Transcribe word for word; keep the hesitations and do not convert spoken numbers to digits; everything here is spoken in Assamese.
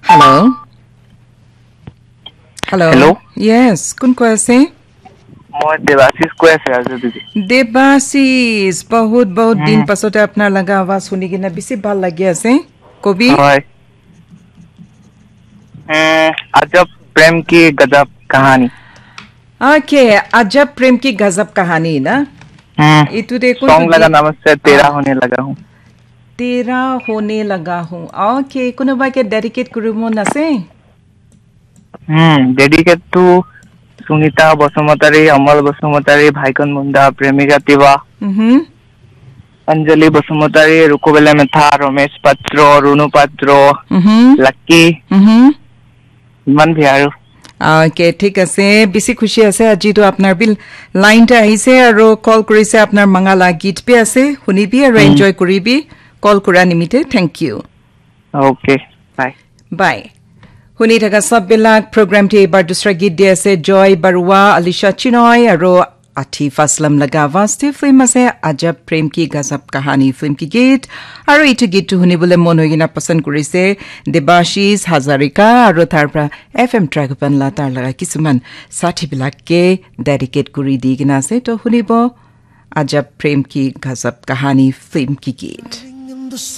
Hello. Hello. Hello. Yes. Kun ko ase? মই দেবাশিস কৈ আছে আজি দিদি দেবাশিস বহুত বহুত দিন পাছতে আপনার লাগা আওয়াজ শুনি কিনা বেশি ভাল লাগি আছে কবি হয় अजब प्रेम की गजब कहानी ओके अजब प्रेम की गजब कहानी ना इतु देखो सॉन्ग लगा नाम से तेरा होने लगा हूं तेरा होने लगा हूं ओके कोनोबा के डेडिकेट करिमो नासे हम्म डेडिकेट टू सुनीता बसुमतारी अमल बसुमतारी भाईकन मुंडा प्रेमिका तिवा हम्म अंजलि बसुमतारी रुकुबेला मेथा रमेश पात्र रुनु पात्र लक्की हम्म ইমান ভি আৰু ओके ठीक আছে বেছি খুশি আছে আজি তো আপনার বিল লাইনটা আইছে আর কল করিছে আপনার মঙ্গলা গীত পে আছে শুনিবি আর এনজয় করিবি কল করা নিমিতে thank you okay bye bye শুনি থাকা সববিলাক প্রোগ্রামটি এবার দুসরা গীত দিয়ে আছে জয় বারুয়া আলিশা চিনয় আর আতিফ আসলাম লগা আৱাজটি ফিল্ম আছে আজব প্ৰেম কি গজব কাহানী ফিল্ম কি গীত আৰু এইটো গীতটো শুনিবলৈ মন হৈ কিনা পছন্দ কৰিছে দেবাশিস হাজাৰিকা আৰু তাৰ পৰা এফ এম ট্ৰেগপনলা তাৰ লগা কিছুমান সাথীবিলাকে ডেডিকেট কৰি দি কিনা আছে তো শুনিব আজব প্ৰেম কি গজব কাহানী ফিল্ম কি গীত